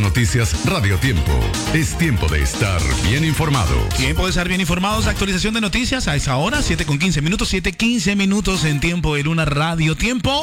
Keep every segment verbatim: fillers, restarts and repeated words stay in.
Noticias Radio Tiempo. Es tiempo de estar bien informado. Tiempo de estar bien informados. Actualización de noticias a esa hora, siete con quince minutos, siete quince minutos en Tiempo de Luna Radio Tiempo.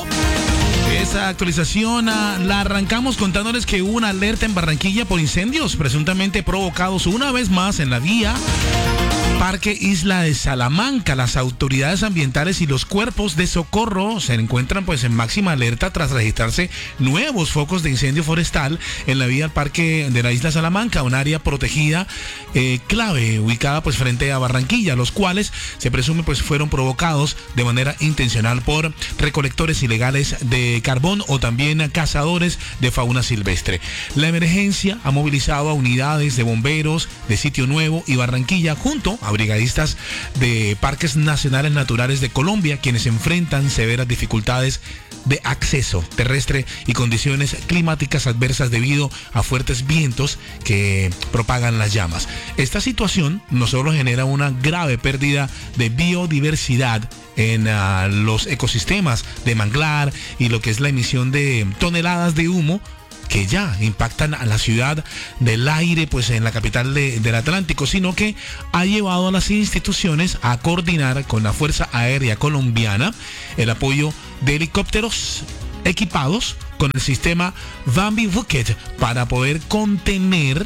Esa actualización uh, la arrancamos contándoles que hubo una alerta en Barranquilla por incendios presuntamente provocados una vez más en la vía Parque Isla de Salamanca. Las autoridades ambientales y los cuerpos de socorro se encuentran pues en máxima alerta tras registrarse nuevos focos de incendio forestal en la vía al Parque de la Isla Salamanca, un área protegida eh, clave ubicada pues frente a Barranquilla, los cuales se presume pues fueron provocados de manera intencional por recolectores ilegales de carbón o también cazadores de fauna silvestre. La emergencia ha movilizado a unidades de bomberos de Sitio Nuevo y Barranquilla junto a brigadistas de Parques Nacionales Naturales de Colombia, quienes enfrentan severas dificultades de acceso terrestre y condiciones climáticas adversas debido a fuertes vientos que propagan las llamas. Esta situación no solo genera una grave pérdida de biodiversidad en uh, los ecosistemas de manglar y lo que es la emisión de toneladas de humo que ya impactan a la ciudad del aire, pues en la capital de, del Atlántico, sino que ha llevado a las instituciones a coordinar con la Fuerza Aérea Colombiana el apoyo de helicópteros equipados con el sistema Bambi Bucket para poder contener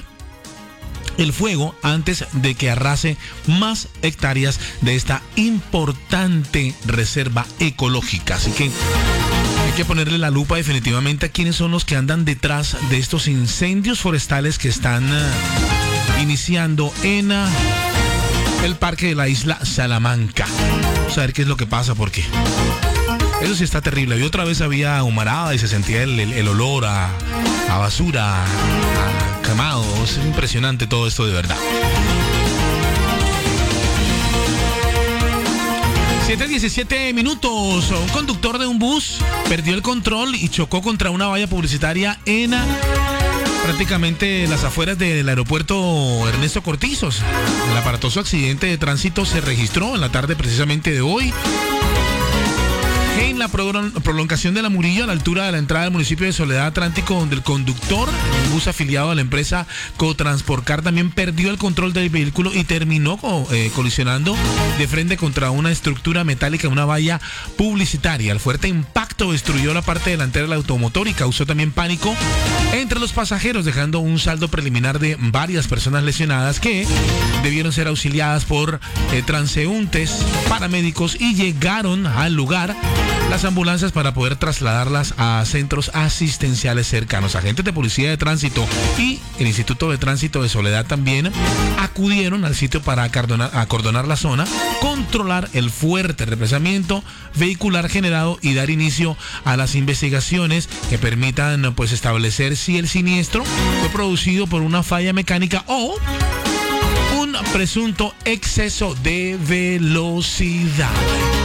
el fuego antes de que arrase más hectáreas de esta importante reserva ecológica. Así que hay que ponerle la lupa definitivamente a quiénes son los que andan detrás de estos incendios forestales que están uh, iniciando en uh, el Parque de la Isla Salamanca. Vamos a ver qué es lo que pasa, porque eso sí está terrible. Y otra vez había humarada y se sentía el, el, el olor a, a basura, a quemado. Es impresionante todo esto, de verdad. siete diecisiete minutos. Un conductor de un bus perdió el control y chocó contra una valla publicitaria en prácticamente las afueras del aeropuerto Ernesto Cortizos. El aparatoso accidente de tránsito se registró en la tarde precisamente de hoy en la prolongación de la Murillo, a la altura de la entrada del municipio de Soledad Atlántico, donde el conductor, un bus afiliado a la empresa Cotransporcar, también perdió el control del vehículo y terminó eh, colisionando de frente contra una estructura metálica, una valla publicitaria. El fuerte impacto destruyó la parte delantera del automotor y causó también pánico entre los pasajeros, dejando un saldo preliminar de varias personas lesionadas que debieron ser auxiliadas por eh, transeúntes, paramédicos, y llegaron al lugar las ambulancias para poder trasladarlas a centros asistenciales cercanos. Agentes de policía de tránsito y el Instituto de Tránsito de Soledad también acudieron al sitio para acordonar, acordonar la zona, controlar el fuerte represamiento vehicular generado y dar inicio a las investigaciones que permitan pues establecer si el siniestro fue producido por una falla mecánica o un presunto exceso de velocidad.